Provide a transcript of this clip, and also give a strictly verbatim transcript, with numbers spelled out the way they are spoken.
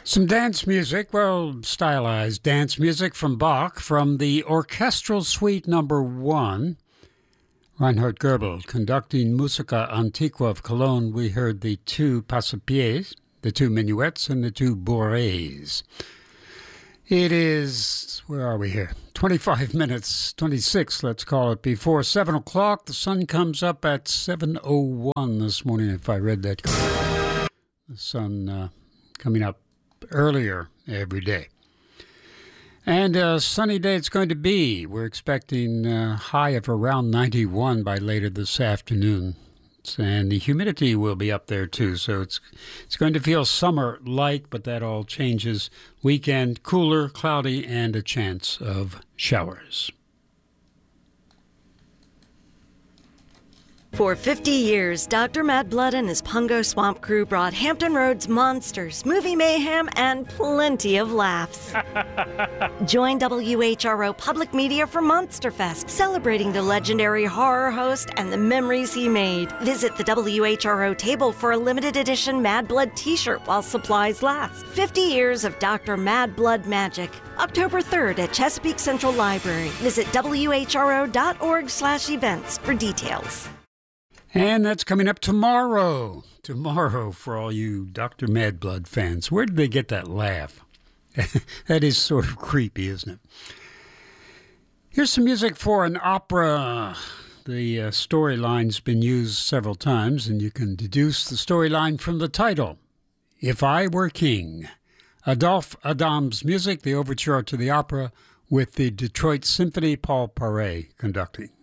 Some dance music, well, stylized dance music from Bach from the Orchestral Suite Number One. Reinhard Goebel conducting Musica Antiqua of Cologne. We heard the two passepieds, the two minuets, and the two bourrées. It is, where are we here? twenty-five minutes, twenty-six, let's call it, before seven o'clock. The sun comes up at seven oh one this morning, if I read that correctly. The sun uh, coming up earlier every day. And a sunny day it's going to be. We're expecting a high of around ninety-one by later this afternoon. And the humidity will be up there too, so it's it's going to feel summer-like, but that all changes. Weekend, cooler, cloudy, and a chance of showers. For fifty years, Doctor Mad Blood and his Pungo Swamp crew brought Hampton Roads monsters, movie mayhem, and plenty of laughs. Join W H R O Public Media for Monster Fest, celebrating the legendary horror host and the memories he made. Visit the W H R O table for a limited edition Mad Blood t-shirt while supplies last. fifty years of Doctor Mad Blood magic. October third at Chesapeake Central Library. Visit W H R O dot org slash events for details. And that's coming up tomorrow. Tomorrow for all you Doctor Mad Blood fans. Where did they get that laugh? That is sort of creepy, isn't it? Here's some music for an opera. The uh, storyline's been used several times, and you can deduce the storyline from the title. If I Were King. Adolphe Adam's music, the overture to the opera, with the Detroit Symphony, Paul Paré conducting.